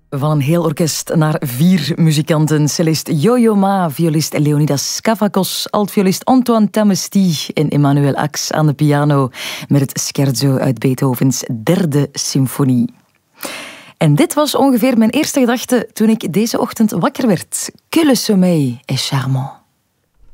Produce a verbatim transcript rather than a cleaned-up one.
Van een heel orkest naar vier muzikanten. Cellist Yo-Yo Ma, violist Leonidas Kavakos, altviolist Antoine Tamesti en Emmanuel Ax aan de piano met het scherzo uit Beethovens derde symfonie. En dit was ongeveer mijn eerste gedachte toen ik deze ochtend wakker werd. Que le sommeil est charmant.